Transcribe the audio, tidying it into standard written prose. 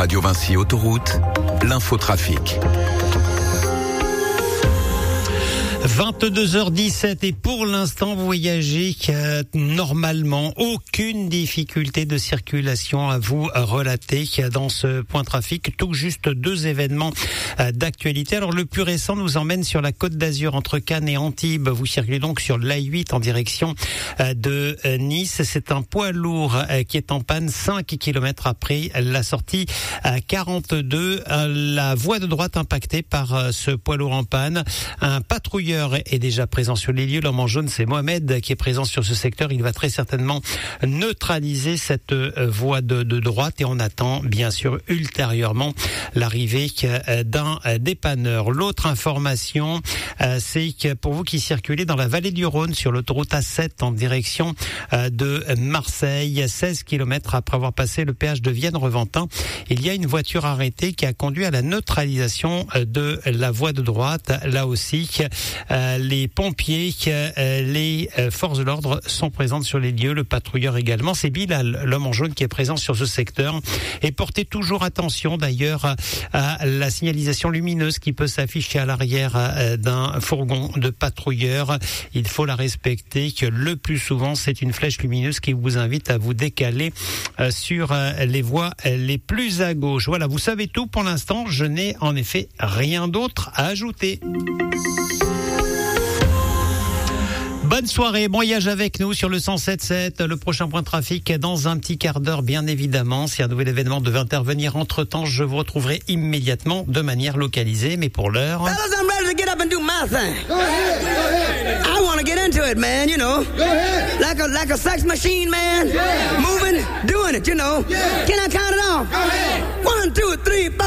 Radio Vinci Autoroute, l'infotrafic. 22h17 et pour l'instant vous voyagez normalement, aucune difficulté de circulation à vous relater dans ce point trafic, tout juste 2 événements d'actualité. Alors le plus récent nous emmène sur la Côte d'Azur entre Cannes et Antibes. Vous circulez donc sur l'A8 en direction de Nice. C'est un poids lourd qui est en panne 5 km après la sortie 42. La voie de droite impactée par ce poids lourd en panne. Un patrouilleur est déjà présent sur les lieux. L'homme en jaune, c'est Mohamed qui est présent sur ce secteur. Il va très certainement neutraliser cette voie de droite et on attend bien sûr ultérieurement l'arrivée d'un dépanneur. L'autre information, c'est que pour vous qui circulez dans la vallée du Rhône sur l'autoroute A7 en direction de Marseille, 16 km après avoir passé le péage de Vienne-Reventin, il y a une voiture arrêtée qui a conduit à la neutralisation de la voie de droite. Là aussi, les pompiers, les forces de l'ordre sont présentes sur les lieux, le patrouilleur également. C'est Bilal, l'homme en jaune, qui est présent sur ce secteur. Et portez toujours attention d'ailleurs à la signalisation lumineuse qui peut s'afficher à l'arrière d'un fourgon de patrouilleur. Il faut la respecter, que le plus souvent c'est une flèche lumineuse qui vous invite à vous décaler sur les voies les plus à gauche. Voilà, vous savez tout pour l'instant. Je n'ai en effet rien d'autre à ajouter. Bonne soirée, bon voyage avec nous sur le 107.7. Le prochain point de trafic dans un petit quart d'heure, bien évidemment. Si un nouvel événement devait intervenir entre-temps, je vous retrouverai immédiatement de manière localisée. Mais pour l'heure... Fellas, I'm ready to get up and do my thing. Go ahead. I want to get into it, man, you know. Go ahead. Like a sex machine, man. Yeah. Moving, doing it, you know. Yeah. Can I count it off? Go ahead.